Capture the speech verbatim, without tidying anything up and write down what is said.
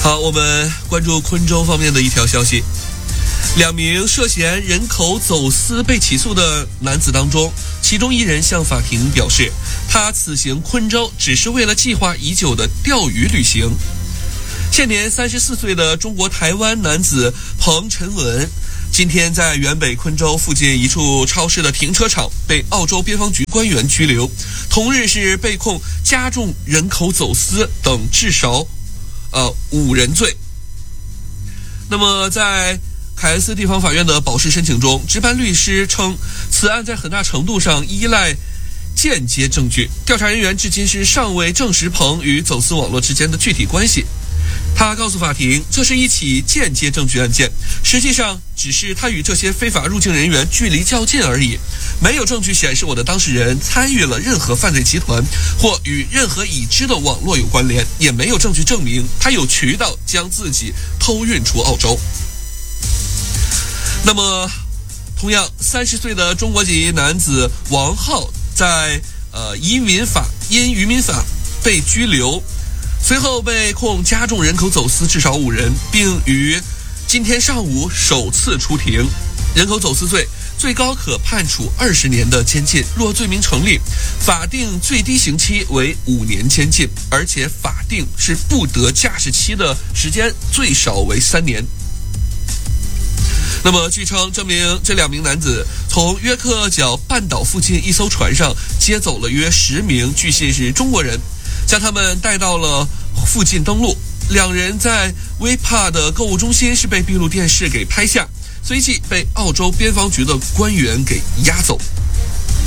好，我们关注昆州方面的一条消息。两名涉嫌人口走私被起诉的男子当中，其中一人向法庭表示，他此行昆州只是为了计划已久的钓鱼旅行。现年三十四岁的中国台湾男子彭晨文，今天在原北昆州附近一处超市的停车场被澳洲边防局官员拘留，同日是被控加重人口走私等至少呃五人罪。那么在凯恩斯地方法院的保释申请中，值班律师称，此案在很大程度上依赖间接证据，调查人员至今是尚未证实彭与走私网络之间的具体关系。他告诉法庭，这是一起间接证据案件，实际上只是他与这些非法入境人员距离较近而已，没有证据显示我的当事人参与了任何犯罪集团或与任何已知的网络有关联，也没有证据证明他有渠道将自己偷运出澳洲。那么同样三十岁的中国籍男子王浩在呃移民法因渔民法被拘留，随后被控加重人口走私至少五人，并于今天上午首次出庭。人口走私罪最高可判处二十年的监禁，若罪名成立，法定最低刑期为五年监禁，而且法定是不得驾驶期的时间最少为三年。那么据称，这名这两名男子从约克角半岛附近一艘船上接走了约十名据信是中国人，将他们带到了附近登陆。两人在威帕的购物中心是被闭路电视给拍下，随即被澳洲边防局的官员给押走。